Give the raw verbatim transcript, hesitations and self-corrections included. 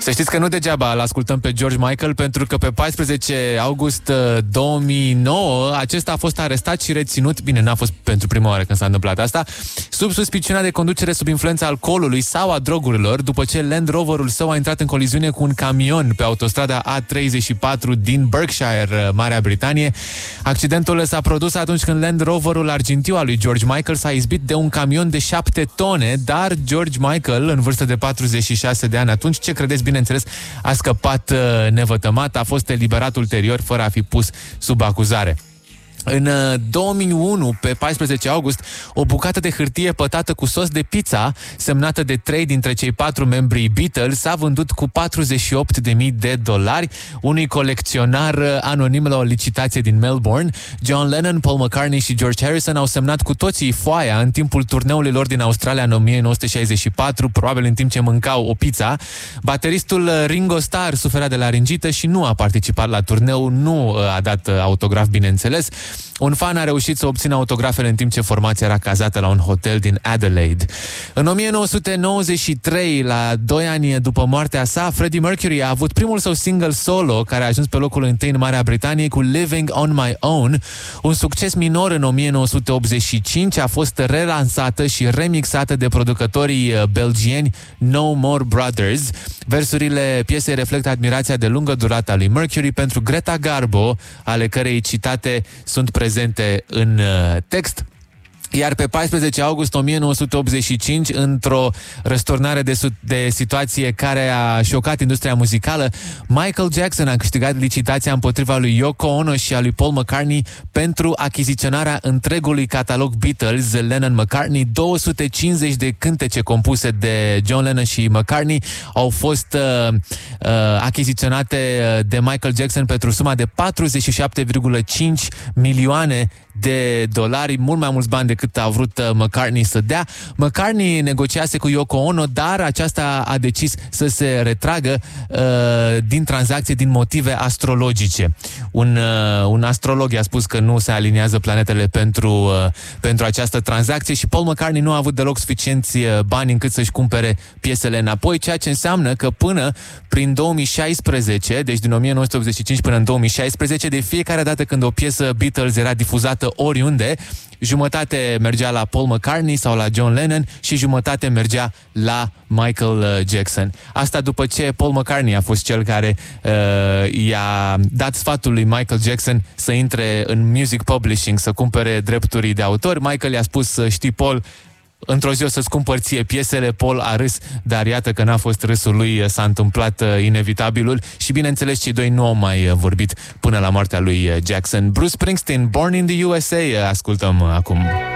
Să știți că nu degeaba îl ascultăm pe George Michael, pentru că pe paisprezece august două mii nouă acesta a fost arestat și reținut, bine, n-a fost pentru prima oară când s-a întâmplat asta, sub suspiciunea de conducere sub influența alcoolului sau a drogurilor, după ce Land Roverul său a intrat în coliziune cu un camion pe autostrada A treizeci și patru din Berkshire, Marea Britanie. Accidentul s-a produs atunci când Land Roverul argintiu al lui George Michael s-a izbit de un camion de șapte tone, dar George Michael, în vârstă de patruzeci și șase de ani atunci, ce credeți, bineînțeles, a scăpat uh, nevătămat, a fost eliberat ulterior fără a fi pus sub acuzare. În două mii unu, pe paisprezece august, o bucată de hârtie pătată cu sos de pizza, semnată de trei dintre cei patru membri Beatles, s-a vândut cu patruzeci și opt de mii de dolari unui colecționar anonim la o licitație din Melbourne. John Lennon, Paul McCartney și George Harrison au semnat cu toții foaia în timpul turneului lor din Australia în o mie nouă sute șaizeci și patru, probabil în timp ce mâncau o pizza. Bateristul Ringo Starr suferea de laringită și nu a participat la turneu, nu a dat autograf, bineînțeles. Un fan a reușit să obțină autografele în timp ce formația era cazată la un hotel din Adelaide. În o mie nouă sute nouăzeci și trei, la doi ani după moartea sa, Freddie Mercury a avut primul său single solo, care a ajuns pe locul întâi în Marea Britanie cu Living on My Own. Un succes minor în o mie nouă sute optzeci și cinci, a fost relansată și remixată de producătorii belgieni No More Brothers. Versurile piesei reflectă admirația de lungă durată a lui Mercury pentru Greta Garbo, ale cărei citate sunt prezente în uh, text. Iar pe paisprezece august o mie nouă sute optzeci și cinci, într-o răsturnare de, de situație care a șocat industria muzicală, Michael Jackson a câștigat licitația împotriva lui Yoko Ono și a lui Paul McCartney pentru achiziționarea întregului catalog Beatles, Lennon-McCartney. două sute cincizeci de cântece compuse de John Lennon și McCartney au fost uh, uh, achiziționate de Michael Jackson pentru suma de patruzeci și șapte virgulă cinci milioane de dolari, mult mai mulți bani decât a vrut McCartney să dea. McCartney negociase cu Yoko Ono, dar aceasta a decis să se retragă uh, din tranzacție din motive astrologice. Un, uh, un astrolog i-a spus că nu se aliniază planetele pentru, uh, pentru această tranzacție și Paul McCartney nu a avut deloc suficienți bani încât să-și cumpere piesele înapoi, ceea ce înseamnă că până prin două mii șaisprezece, deci din o mie nouă sute optzeci și cinci până în două mii șaisprezece, de fiecare dată când o piesă Beatles era difuzată oriunde, jumătate mergea la Paul McCartney sau la John Lennon și jumătate mergea la Michael Jackson. Asta după ce Paul McCartney a fost cel care uh, i-a dat sfatul lui Michael Jackson să intre în music publishing, să cumpere drepturi de autor. Michael i-a spus: știi, Paul, într-o zi o să-ți cumpăr ție piesele. Paul a râs, dar iată că n-a fost râsul lui, s-a întâmplat uh, inevitabilul și bineînțeles cei doi nu au mai uh, vorbit până la moartea lui uh, Jackson. Bruce Springsteen, Born in the U S A, uh, ascultăm uh, acum.